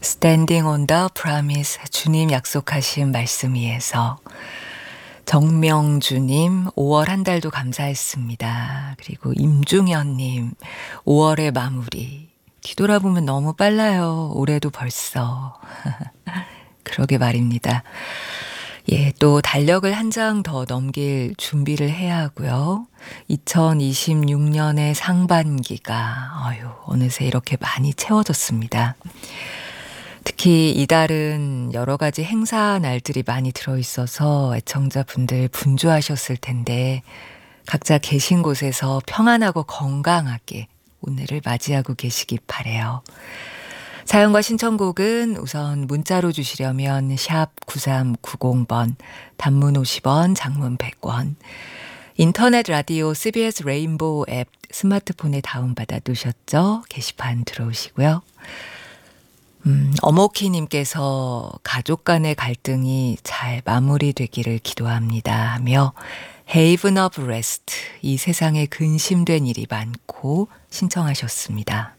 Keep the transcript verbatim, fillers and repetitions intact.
Standing on the promise, 주님 약속하신 말씀 위에서. 정명주님, 오월 한 달도 감사했습니다. 그리고 임중현님, 오월의 마무리. 뒤돌아보면 너무 빨라요. 올해도 벌써. 그러게 말입니다. 예, 또 달력을 한 장 더 넘길 준비를 해야 하고요. 이천이십육 년의 상반기가 어휴, 어느새 이렇게 많이 채워졌습니다. 특히 이달은 여러 가지 행사 날들이 많이 들어있어서 애청자분들 분주하셨을 텐데 각자 계신 곳에서 평안하고 건강하게 오늘을 맞이하고 계시기 바래요. 사연과 신청곡은 우선 문자로 주시려면 샵 구삼구공 번, 단문 오십 원, 장문 백 원, 인터넷 라디오 씨비에스 레인보우 앱 스마트폰에 다운받아 두셨죠? 게시판 들어오시고요. 음, 어머키님께서 가족 간의 갈등이 잘 마무리되기를 기도합니다 하며 Haven of Rest, 이 세상에 근심된 일이 많고 신청하셨습니다.